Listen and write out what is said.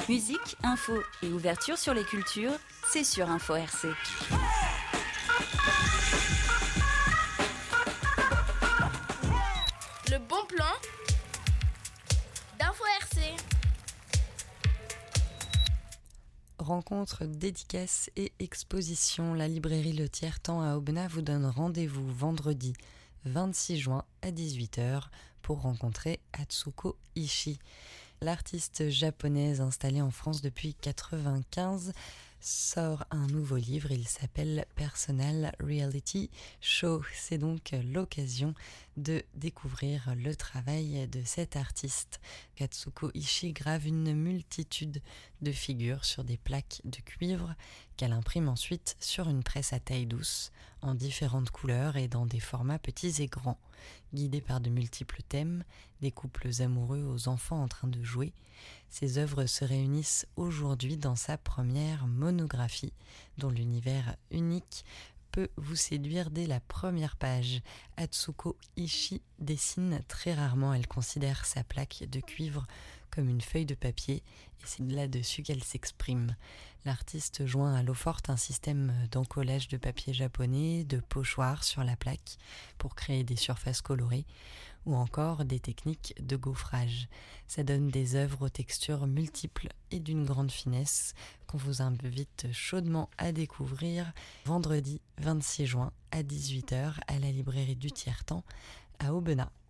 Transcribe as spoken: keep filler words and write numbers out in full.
Musique, info et ouverture sur les cultures, c'est sur Info R C. Le bon plan d'Info R C. Rencontres, dédicaces et expositions. La librairie Le Tiers-Temps à Aubenas vous donne rendez-vous vendredi vingt-six juin à dix-huit heures pour rencontrer Atsuko Ishii. L'artiste japonaise installée en France depuis quatre-vingt-quinze sort un nouveau livre, il s'appelle Personal Reality Show. C'est donc l'occasion de découvrir le travail de cet artiste. Atsuko Ishii grave une multitude de figures sur des plaques de cuivre qu'elle imprime ensuite sur une presse à taille douce, en différentes couleurs et dans des formats petits et grands. Guidée par de multiples thèmes, des couples amoureux aux enfants en train de jouer, ces œuvres se réunissent aujourd'hui dans sa première monographie, dont l'univers unique peut vous séduire dès la première page. Atsuko Ishii dessine très rarement, elle considère sa plaque de cuivre comme une feuille de papier et c'est là-dessus qu'elle s'exprime. L'artiste joint à l'eau forte un système d'encollage de papier japonais, de pochoirs sur la plaque pour créer des surfaces colorées ou encore des techniques de gaufrage. Ça donne des œuvres aux textures multiples et d'une grande finesse qu'on vous invite chaudement à découvrir vendredi vingt-six juin à dix-huit heures à la librairie du Tiers-Temps à Aubenas.